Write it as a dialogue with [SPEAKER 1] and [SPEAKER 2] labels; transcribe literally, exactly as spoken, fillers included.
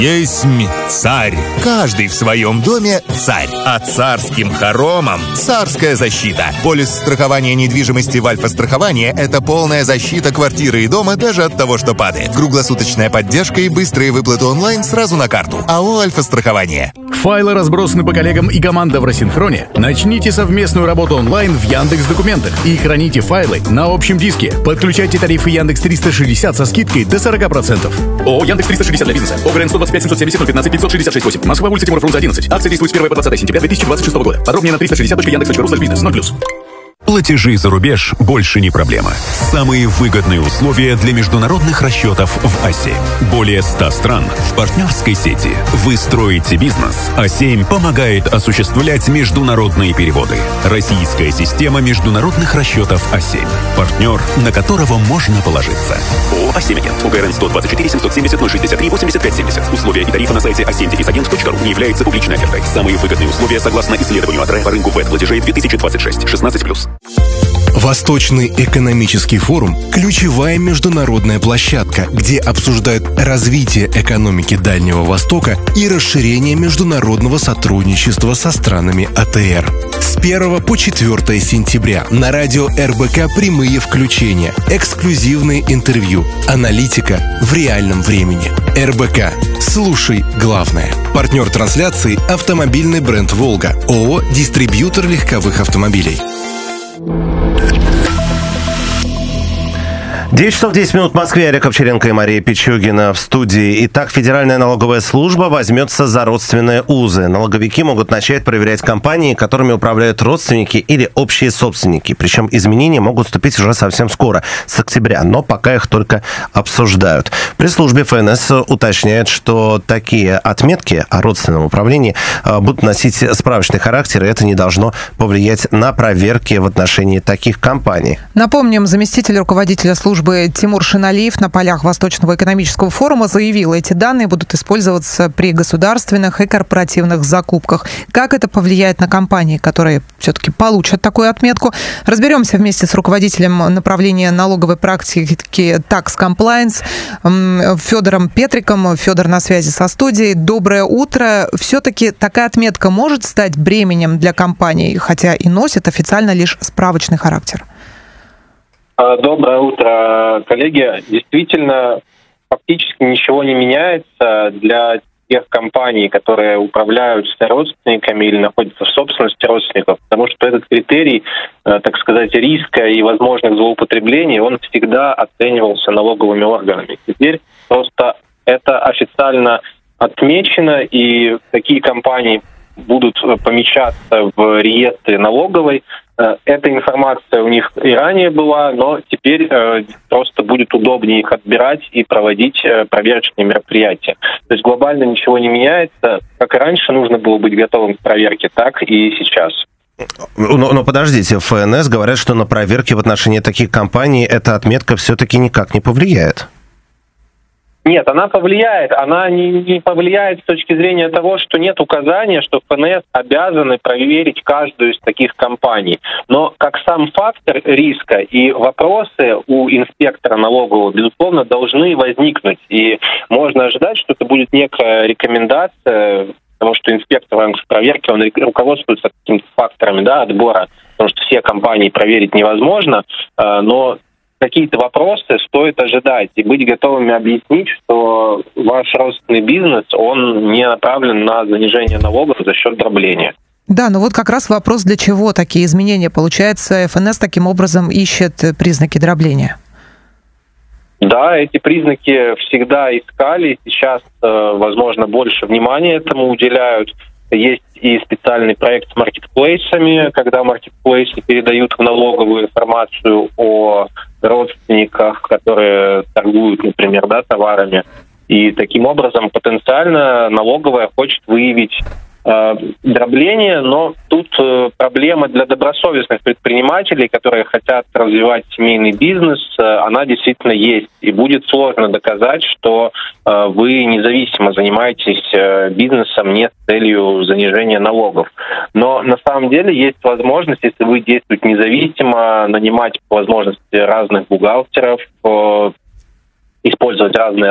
[SPEAKER 1] Есмь царь. Каждый в своем доме царь. А царским хоромам царская защита. Полис страхования недвижимости в Альфа-страховании – это полная защита квартиры и дома даже от того, что падает. Круглосуточная поддержка и быстрые выплаты онлайн сразу на карту. АО «Альфа-страхование».
[SPEAKER 2] Файлы разбросаны по коллегам и команда в рассинхроне? Начните совместную работу онлайн в Яндекс.Документах и храните файлы на общем диске. Подключайте тарифы Яндекс триста шестьдесят со скидкой до сорок процентов. ООО Яндекс триста шестьдесят для бизнеса. ОГРН сто двадцать пять семьсот семьдесят ноль пятнадцать пятьсот шестьдесят шесть восемь. Москва, улица Тимура Фрунзе одиннадцать. Акция действует с первого по двадцатое сентября две тысячи двадцать шестого года. Подробнее на триста шестьдесят точка яндекс точка ру слэш бизнес. ноль плюс.
[SPEAKER 3] Платежи за рубеж больше не проблема. Самые выгодные условия для международных расчетов в АСЕМ. Более ста стран в партнерской сети. Вы строите бизнес. АСЕМ помогает осуществлять международные переводы. Российская система международных расчетов АСЕМ. Партнер, на которого можно положиться. ООО «АСЕМ Агент». УГРН сто двадцать четыре семьсот семьдесят ноль шестьдесят три восемьдесят пять семьдесят. Условия и тарифы на сайте асем агент точка ру не являются публичной офертой. Самые выгодные условия согласно исследованию АТРЭ по рынку вэт-платежей две тысячи двадцать шесть. шестнадцать плюс.
[SPEAKER 4] Восточный экономический форум – ключевая международная площадка, где обсуждают развитие экономики Дальнего Востока и расширение международного сотрудничества со странами АТР. С первого по четвёртое сентября на радио эр бэ ка прямые включения, эксклюзивные интервью, аналитика в реальном времени. эр бэ ка. Слушай главное. Партнер трансляции – автомобильный бренд «Волга». ООО «Дистрибьютор легковых автомобилей».
[SPEAKER 5] девять часов десять минут в Москве. Олег Овчаренко и Мария Пичугина в студии. Итак, Федеральная налоговая служба возьмется за родственные узы. Налоговики могут начать проверять компании, которыми управляют родственники или общие собственники. Причем изменения могут вступить уже совсем скоро, с октября, но пока их только обсуждают. В пресс-службе эф эн эс уточняют, что такие отметки о родственном управлении будут носить справочный характер, и это не должно повлиять на проверки в отношении таких компаний.
[SPEAKER 6] Напомним, заместитель руководителя службы Тимур Шиналиев на полях Восточного экономического форума заявил, эти данные будут использоваться при государственных и корпоративных закупках. Как это повлияет на компании, которые все-таки получат такую отметку? Разберемся вместе с руководителем направления налоговой практики Tax Compliance Федором Петриком. Федор на связи со студией. Доброе утро. Все-таки такая отметка может стать бременем для компаний, хотя и носит официально лишь справочный характер?
[SPEAKER 7] Доброе утро, коллеги. Действительно, фактически ничего не меняется для тех компаний, которые управляют родственниками или находятся в собственности родственников, потому что этот критерий, так сказать, риска и возможных злоупотреблений, он всегда оценивался налоговыми органами. Теперь просто это официально отмечено, и такие компании будут помечаться в реестре налоговой. Эта информация у них и ранее была, но теперь э, просто будет удобнее их отбирать и проводить э, проверочные мероприятия. То есть глобально ничего не меняется. Как и раньше нужно было быть готовым к проверке, так и сейчас.
[SPEAKER 5] Но, но подождите, эф эн эс говорят, что на проверке в отношении таких компаний эта отметка все-таки никак не повлияет.
[SPEAKER 7] Нет, она повлияет. Она не, не повлияет с точки зрения того, что нет указания, что эф эн эс обязаны проверить каждую из таких компаний. Но как сам фактор риска и вопросы у инспектора налогового, безусловно, должны возникнуть. И можно ожидать, что это будет некая рекомендация, потому что инспектор в рамках проверки, он руководствуется какими-то факторами, да, отбора, потому что все компании проверить невозможно, но какие-то вопросы стоит ожидать и быть готовыми объяснить, что ваш родственный бизнес, он не направлен на занижение налогов за счет дробления.
[SPEAKER 6] Да, ну вот как раз вопрос, для чего такие изменения. Получается, эф эн эс таким образом ищет признаки дробления.
[SPEAKER 7] Да, эти признаки всегда искали, сейчас, возможно, больше внимания этому уделяют. Есть и специальный проект с маркетплейсами, когда маркетплейсы передают в налоговую информацию о родственниках, которые торгуют, например, да, товарами. И таким образом потенциально налоговая хочет выявить э, дробление, но тут э, проблема для добросовестных предпринимателей, которые хотят развивать семейный бизнес, э, она действительно есть. И будет сложно доказать, что э, вы независимо занимаетесь э, бизнесом не с целью занижения налогов. Но на самом деле есть возможность, если вы действуете независимо, нанимать по возможности разных бухгалтеров, э, использовать разные